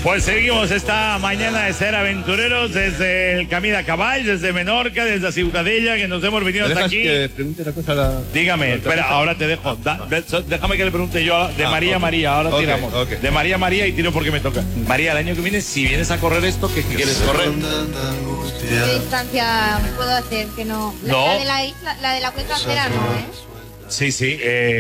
Pues seguimos esta mañana de ser aventureros desde el Camí de Caballs, desde Menorca, desde Ciutadella, que nos hemos venido hasta aquí. Que pregunte una cosa a la... Dígame, espera, ahora te dejo. Déjame que le pregunte yo de María María, ahora tiramos. Okay. De María María y tiro porque me toca. María, el año que viene, si vienes a correr esto, ¿qué quieres correr? ¿Qué distancia puedo hacer? Que no. No. La de la cuenca acera no, ¿eh? Sí, sí.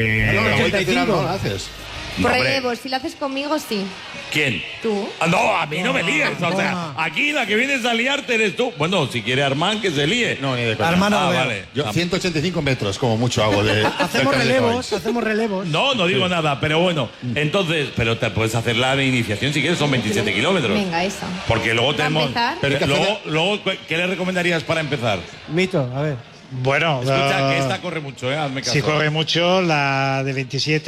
La vuelta entera no la haces. No, hombre. Relevos, si lo haces conmigo, sí. ¿Quién? ¿Tú? Ah, no, a mí no me líes. O sea, aquí la que vienes a liarte eres tú. Bueno, si quiere Armán, que se líe. No, ni de coña. Armando, Ah, no veo. vale. Yo 185 metros, como mucho hago de... Hacemos relevos. No, no digo nada, pero bueno. Entonces, pero te puedes hacer la de iniciación si quieres, son 27 kilómetros. Venga, esa. Porque luego tenemos... empezar? Pero hay que luego, ¿qué le recomendarías para empezar? Mito, a ver. Bueno, Escucha, que esta corre mucho, hazme caso. si corre mucho, la de 27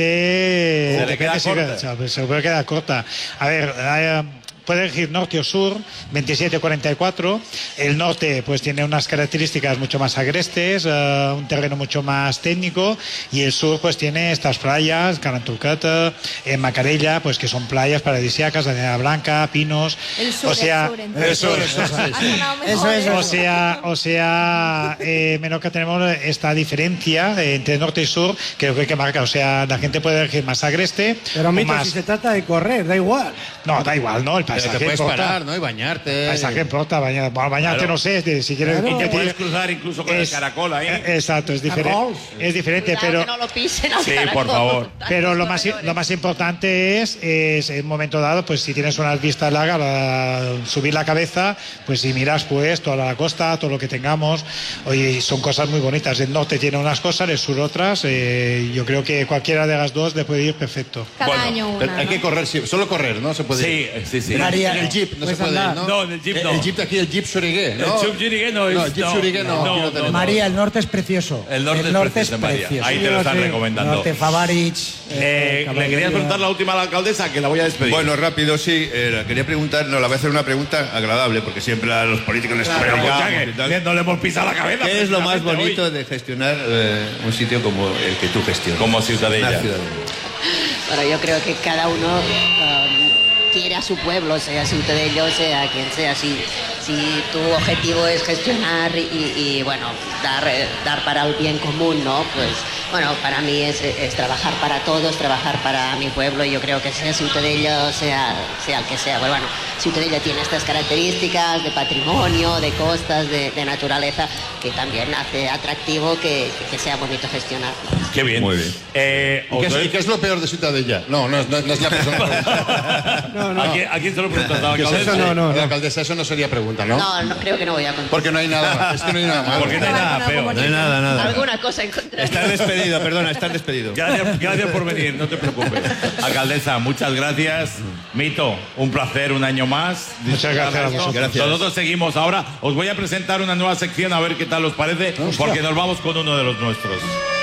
Se le queda depende corta. se puede quedar corta. A ver, puede elegir norte o sur, 27 o 44. El norte pues tiene unas características mucho más agrestes, un terreno mucho más técnico, y el sur pues tiene estas playas, Caranturcata, Macarella, pues que son playas paradisíacas, arena blanca, pinos. El sur, o sea, el sur, entonces. eso. Ha sonado mejor, ¿eh? O sea, Menorca tenemos esta diferencia entre norte y sur que creo que marca. O sea, la gente puede elegir más agreste. Pero o Mito, más... si se trata de correr, da igual. No, da igual, ¿no? El Pero paisaje te puedes importa. parar, ¿no? Y bañarte. El paisaje importa, bañarte Claro. no sé, si quieres... Claro. Y te puedes cruzar incluso con el caracol ahí. Exacto, es diferente. Es diferente, Cuidado pero... que no lo pisen al Sí, caracol. por favor. Pero lo más importante es en un momento dado, pues si tienes unas vistas largas, subir la cabeza, pues si miras pues toda la costa, todo lo que tengamos, oye, son cosas muy bonitas. El norte tiene unas cosas, el sur otras. Yo creo que cualquiera de las dos le puede ir perfecto. Cada Bueno, año una. Pero hay que correr, solo correr, ¿no? Se puede ir. Sí. María, En el jeep no se puedes puede ir, andar. ¿no? No, en el jeep no. El jeep de aquí, el jeep Surigué, ¿no? El Jeep Surigué no es... No, el Jeep Surigué no, aquí no tenemos. María, el norte es precioso. El norte es precioso, María. Ahí te lo están recomendando. Norte, Favarich. Le querías preguntar la última a la alcaldesa, que la voy a despedir. Bueno, rápido, sí. Quería preguntar, no, la voy a hacer una pregunta agradable, porque siempre a los políticos les Pero escucha, pegamos y tal. que no le hemos pisado la cabeza. ¿Qué es lo más precisamente bonito hoy. de gestionar un sitio como el que tú gestionas? Como Ciutadella. Una ciudadela. Bueno, yo creo que cada uno quiere a su pueblo, sea Ciutadella, sea quien sea. Si tu objetivo es gestionar y bueno, dar para el bien común, ¿no? Pues bueno, para mí es trabajar para todos, trabajar para mi pueblo. Y yo creo que sea Ciutadella o sea el que sea. Bueno, Ciutadella tiene estas características de patrimonio, de costas, de naturaleza, que también hace atractivo que sea bonito gestionar. Qué bien. Muy bien. ¿Y qué es lo peor de Ciutadella? No es la persona. ¿A quién se lo preguntas? ¿A la Que alcaldesa? eso no. La alcaldesa, eso no sería pregunta, ¿no? No, creo que no voy a contar. Porque no hay nada, es que no hay nada malo. Porque no hay nada feo. No hay nada. Alguna cosa encontraré. Estás despedido, perdona, estás despedido. Gracias por venir, no te preocupes. Alcaldesa, muchas gracias. Mito, un placer un año más. Muchas gracias a vosotros. Gracias. Nosotros seguimos ahora. Os voy a presentar una nueva sección a ver qué tal os parece, porque nos vamos con uno de los nuestros.